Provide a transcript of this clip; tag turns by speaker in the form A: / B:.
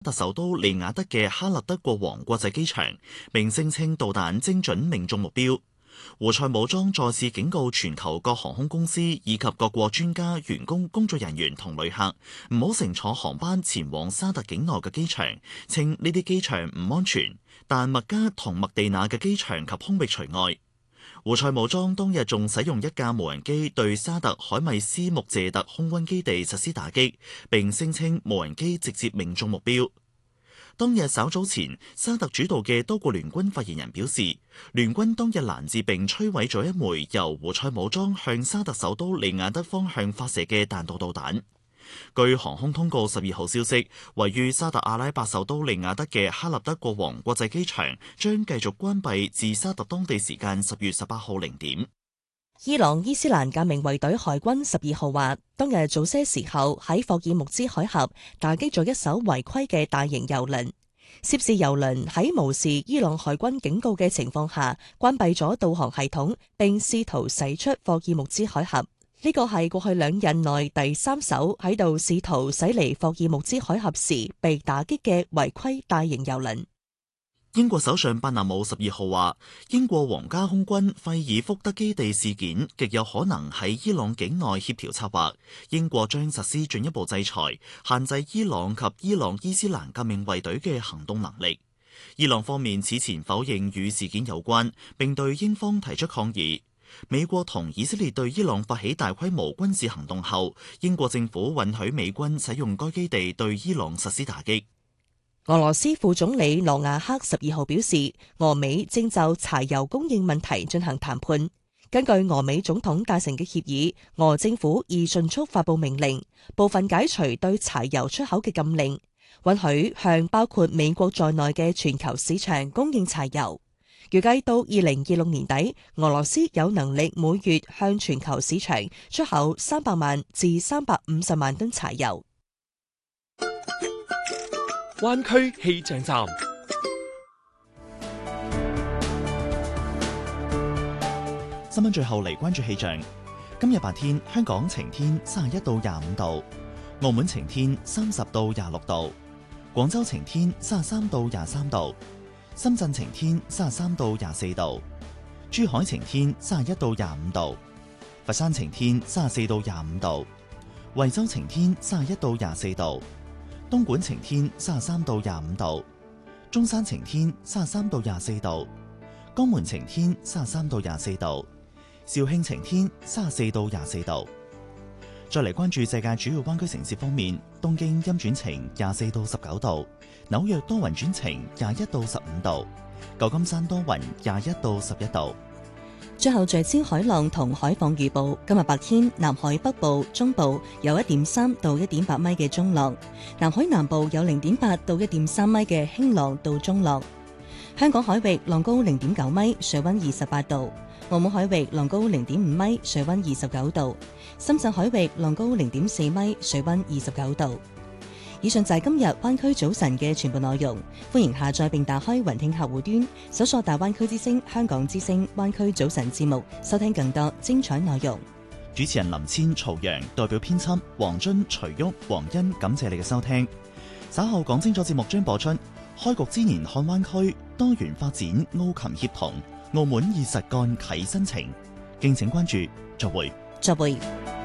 A: 特首都利雅得嘅哈立德國王國際機場，並聲稱導彈精準命中目標。胡塞武裝再次警告全球各航空公司以及各國專家、員工、工作人員同旅客唔好乘坐航班前往沙特境內嘅機場，稱呢啲機場唔安全，但麥加同麥地那嘅機場及空域除外。胡塞武裝當日仲使用一架無人機對沙特海米斯穆謝特空軍基地實施打擊，並聲稱無人機直接命中目標。當日稍早前，沙特主導嘅多國聯軍發言人表示，聯軍當日攔截並摧毀咗一枚由胡塞武裝向沙特首都利雅得方向發射嘅彈道導彈。據航空通告12號消息，位於沙特阿拉伯首都利雅得嘅哈立德國王國際機場將繼續關閉至沙特當地時間10月18號0點。
B: 伊朗伊斯蘭革命衛隊海軍12號話，當日早些時候喺霍爾木茲海峽打擊咗一艘違規嘅大型油輪，涉事油輪喺無視伊朗海軍警告嘅情況下關閉咗導航系統，並試圖駛出霍爾木茲海峽。呢個係過去2日內第3艘喺度試圖駛離霍爾木茲海峽時被打擊嘅違規大型油輪。
A: 英國首相伯納姆12號話，英國皇家空軍費爾福德基地事件極有可能喺伊朗境內協調策劃，英國將實施進一步制裁，限制伊朗及伊朗伊斯蘭革命衛隊嘅行動能力。伊朗方面此前否認與事件有關，並對英方提出抗議。美國同以色列對伊朗發起大規模軍事行動後，英國政府允許美軍使用該基地對伊朗實施打擊。
B: 俄羅斯副總理諾亞克12號表示，俄美正就柴油供應問題進行談判。根據俄美總統達成嘅協議，俄政府已迅速發布命令，部分解除對柴油出口嘅禁令，允許向包括美國在內嘅全球市場供應柴油。預計到2026年底，俄羅斯有能力每月向全球市場出口300萬至350萬噸柴油。
C: 灣區氣象站，
A: 新聞最後嚟關注氣象。今日白天香港晴天31到25度，澳門晴天30到26度，廣州晴天33到23度，深圳晴天33到24度，珠海晴天31到25度，佛山晴天34到25度，惠州晴天31到24度，東莞晴天33到25度，中山晴天33到24度，江門晴天33到24度，肇慶晴天34到24度。再嚟關注世界主要灣區城市方面，東京陰轉晴24到19度，紐約多雲轉晴21到15度，舊金山多雲21到11度。
B: 最後聚焦海浪同海況預報，今日白天南海北部、中部有1.3到1.8米嘅中浪，南海南部有0.8到1.3米嘅輕浪到中浪。香港海域浪高0.9米，水溫28度；澳門海域浪高0.5米，水溫29度；深圳海域浪高0.4米，水溫29度。以上就係今日灣區早晨嘅全部內容，歡迎下載並打開雲聽客戶端，搜索大灣區之聲、香港之聲灣區早晨節目，收聽更多精彩內容。
A: 主持人林千、曹陽，代表編輯黃津、徐旭、黃欣，感謝你嘅收聽。稍後講清楚節目將播出，開局之年看灣區多元發展，澳琴協同，澳門以實幹啟新程，敬請關注，再會。
B: 再會。